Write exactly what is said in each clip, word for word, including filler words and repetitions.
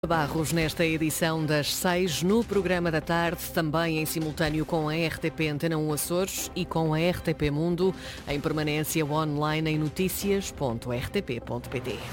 Barros nesta edição das seis, no programa da tarde, também em simultâneo com a R T P Antena um Açores e com a R T P Mundo, em permanência online em notícias ponto r t p ponto p t.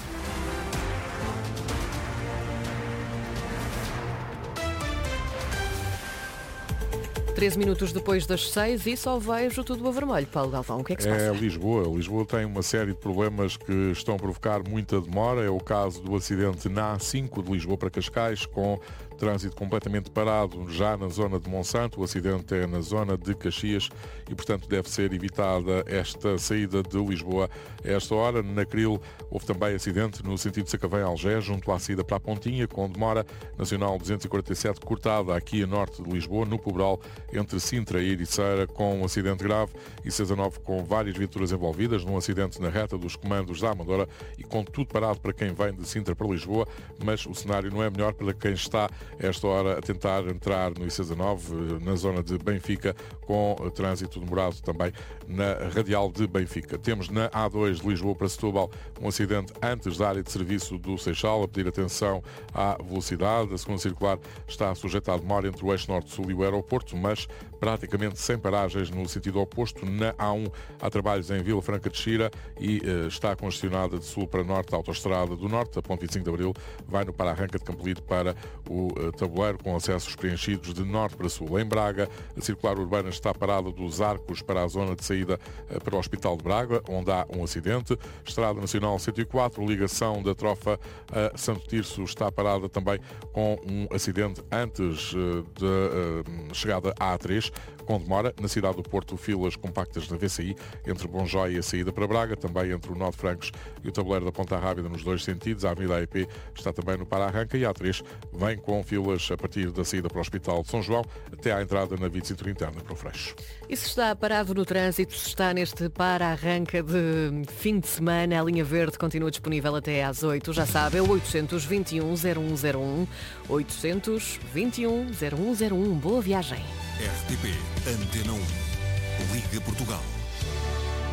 Treze minutos depois das seis e só vejo tudo a vermelho. Paulo Galvão, o que é que se passa? É Lisboa. Lisboa tem uma série de problemas que estão a provocar muita demora. É o caso do acidente na A cinco de Lisboa para Cascais, com trânsito completamente parado já na zona de Monsanto. O acidente é na zona de Caxias e, portanto, deve ser evitada esta saída de Lisboa a esta hora. Na Cril houve também acidente no sentido de Sacavém-Algés, junto à saída para a Pontinha, com demora. Nacional duzentos e quarenta e sete cortada aqui a norte de Lisboa, no Pobral, entre Sintra e Ericeira, com um acidente grave, e C dezanove com várias viaturas envolvidas num acidente na reta dos comandos da Amadora e com tudo parado para quem vem de Sintra para Lisboa, mas o cenário não é melhor para quem está a esta hora a tentar entrar no I C dezanove, na zona de Benfica, com trânsito demorado também na radial de Benfica. Temos na A dois de Lisboa para Setúbal um acidente antes da área de serviço do Seixal, a pedir atenção à velocidade. A segunda circular está sujeita à demora entre o eixo norte-sul e o aeroporto, mas praticamente sem paragens no sentido oposto. Na A um há trabalhos em Vila Franca de Xira e uh, está congestionada de sul para norte a autoestrada do norte. A ponte vinte e cinco de Abril vai no para-arranca de Campolide para o uh, Tabuleiro, com acessos preenchidos de norte para sul. Em Braga, a circular urbana está parada dos Arcos para a zona de saída uh, para o Hospital de Braga, onde há um acidente. Estrada Nacional cento e quatro, ligação da Trofa a Santo Tirso, está parada também com um acidente antes uh, da uh, chegada à A três, com demora. Na cidade do Porto, filas compactas na V C I entre Bonjói e a saída para Braga, também entre o Nó de Francos e o Tabuleiro da Ponta Rábida nos dois sentidos. A Avenida A E P está também no para-arranca e a A três vem com filas a partir da saída para o Hospital de São João até à entrada na via de cintura interna para o Freixo. E se está parado no trânsito, se está neste para-arranca de fim de semana, a linha verde continua disponível até às oito. Já sabe, é o oitocentos e vinte e um zero um zero um, oitocentos e vinte e um zero um zero um. Boa viagem. R T P Antena um. Liga Portugal.